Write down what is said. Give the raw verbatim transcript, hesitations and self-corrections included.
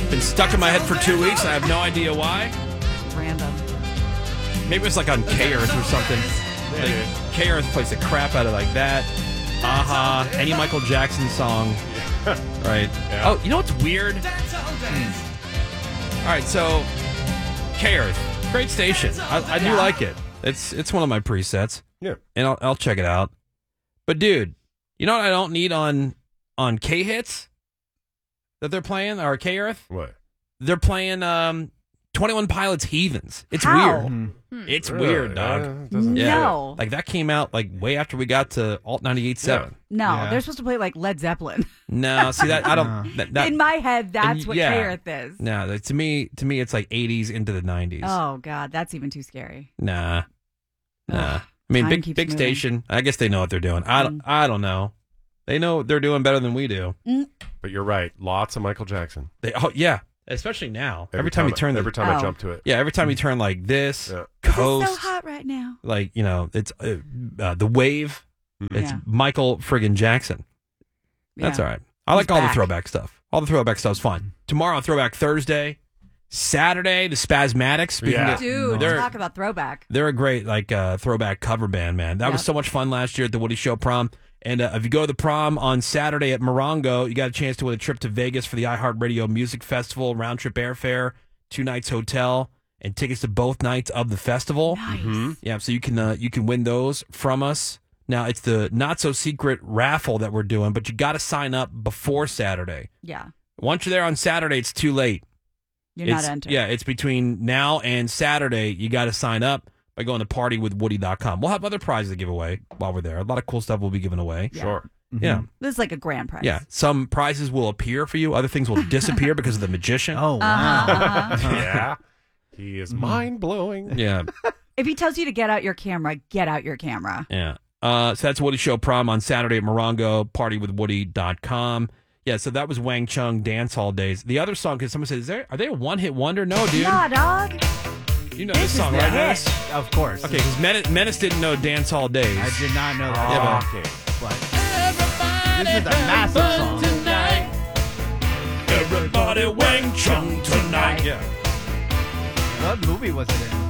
Been stuck in my head for two weeks. I have no idea why. Random. Maybe it's like on K-Earth or something. Like, K-Earth plays the crap out of like that. Aha. Any Michael Jackson song. Right. Yeah. Oh, you know what's weird? Hmm. All right, so K-Earth. Great station. I, I do Yeah. like it. It's it's one of my presets. Yeah. And I'll, I'll check it out. But, dude, you know what I don't need on, on K-Hits that they're playing, or K-Earth? What? They're playing um, twenty-one Pilots Heathens. It's How? weird. Hmm. It's Really? weird, dog. Yeah, it doesn't- Yeah. No. Like, that came out, like, way after we got to Alt ninety-eight point seven. No, Yeah. they're supposed to play like Led Zeppelin. No, see, that, I don't... That, that, In my head, that's and what yeah. K-Earth is. no, that- to me, to me, it's like eighties into the nineties. Oh, God, that's even too scary. Nah. Nah. Ugh, I mean, time big keeps big moving. station. I guess they know what they're doing. I don't, Mm. I don't know. They know they're doing better than we do. But you're right. Lots of Michael Jackson. They, oh, yeah. Especially now. Every, time, you I- turn the... every time I Oh. jump to it. Yeah, every time you turn like this, Yeah. Coast, It's so hot right now. like, you know, it's uh, uh, The Wave. It's Yeah. Michael friggin' Jackson. That's Yeah. all right. I like He's all the back. throwback stuff. All the throwback stuff's fun. Tomorrow, Throwback Thursday. Saturday, the Spasmatics. Speaking Yeah. of- Dude, they're, talk about throwback. they're a great like uh, throwback cover band, man. That was Yep. so much fun last year at the Woody Show prom. And uh, if you go to the prom on Saturday at Morongo, you got a chance to win a trip to Vegas for the iHeartRadio Music Festival, round trip airfare, two nights hotel, and tickets to both nights of the festival. Nice. Yeah, so you can uh, you can win those from us. Now it's the not so secret raffle that we're doing, but you got to sign up before Saturday. Yeah. Once you're there on Saturday, it's too late. You're It's- not entering. Yeah, it's between now and Saturday. You got to sign up by going to party with woody dot com. We'll have other prizes to give away while we're there. A lot of cool stuff will be given away. Yeah. Sure. Yeah. This is like a grand prize. Yeah. Some prizes will appear for you. Other things will disappear because of the magician. Oh, wow. Uh-huh, uh-huh. Yeah. He is mind blowing. Yeah. If he tells you to get out your camera, get out your camera. Yeah. Uh, so that's Woody Show prom on Saturday at Morongo, party with woody dot com. Yeah, so that was Wang Chung Dance Hall Days. The other song, because someone said, is there, are they a one-hit wonder? No, dude. Yeah, dog. You know this, song, the right, hit. Menace? Of course. Okay, because Menace, Menace didn't know Dance Hall Days. I did not know that. Yeah, song, okay. but this is a massive song. Everybody Wang Chung tonight. Yeah. What movie was it in?